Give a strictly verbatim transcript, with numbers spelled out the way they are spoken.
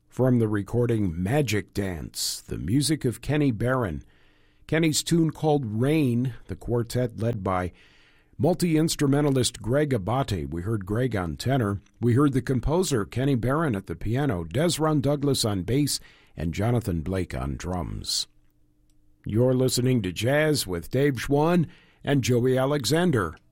From the recording Magic Dance, the music of Kenny Barron. Kenny's tune called Rain, the quartet led by multi-instrumentalist Greg Abate. We heard Greg on tenor. We heard the composer Kenny Barron at the piano, Desron Douglas on bass, and Jonathan Blake on drums. You're listening to Jazz with Dave Schwann and Joey Alexander.